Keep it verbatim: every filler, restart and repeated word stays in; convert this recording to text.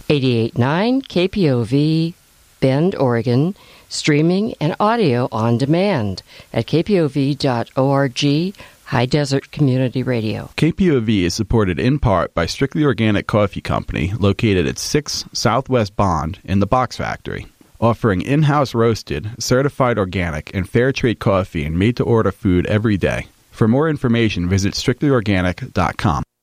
eighty-eight point nine K P O V, Bend, Oregon, streaming and audio on demand at k p o v dot org, High Desert Community Radio. K P O V is supported in part by Strictly Organic Coffee Company, located at six Southwest Bond in the Box Factory, offering in-house roasted, certified organic, and fair trade coffee and made-to-order food every day. For more information, visit strictly organic dot com.